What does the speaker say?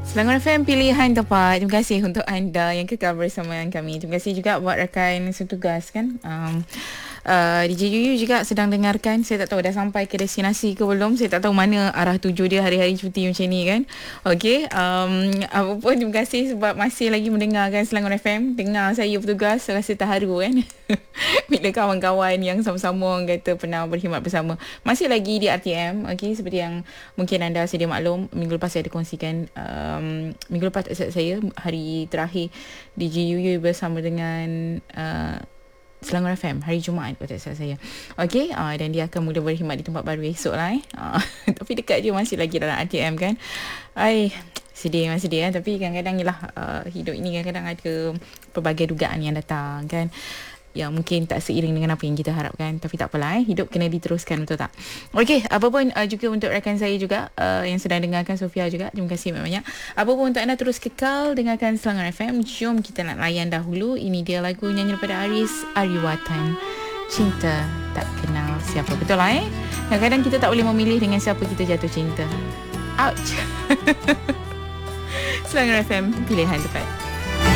Selangor FM pilihan tepat. Terima kasih untuk anda yang kekal bersama kami. Terima kasih juga buat rakan setugas kan. DJ Yuyu juga sedang dengarkan. Saya tak tahu dah sampai ke destinasi ke belum. Saya tak tahu mana arah tuju dia hari-hari cuti macam ni kan. Okey, apa pun terima kasih sebab masih lagi mendengarkan Selangor FM. Dengar saya bertugas rasa terharu kan. Bila kawan-kawan yang sama-sama orang kata pernah berkhidmat bersama masih lagi di RTM. Okey, seperti yang mungkin anda sedia maklum, minggu lepas saya ada kongsikan, minggu lepas saya hari terakhir DJ Yuyu bersama dengan Selangor FM hari Jumaat pada saat saya. Okey, dan dia akan mula berkhidmat di tempat baru esok lah tapi dekat je, masih lagi dalam RTM kan. Sedih kan, tapi kadang-kadang ialah hidup ini kadang-kadang ada pelbagai dugaan yang datang kan, yang mungkin tak seiring dengan apa yang kita harapkan. Tapi tak apalah, hidup kena diteruskan, betul tak? Okey, apa pun juga untuk rakan saya juga yang sedang dengarkan, Sofia juga, terima kasih banyak. Apa pun untuk anda terus kekal dengarkan Selangor FM. Jom kita nak layan dahulu. Ini dia lagu nyanyi daripada Aris Ariwatan, Cinta Tak Kenal Siapa. Betul lah kadang-kadang kita tak boleh memilih dengan siapa kita jatuh cinta. Ouch. Selangor FM, pilihan tepat.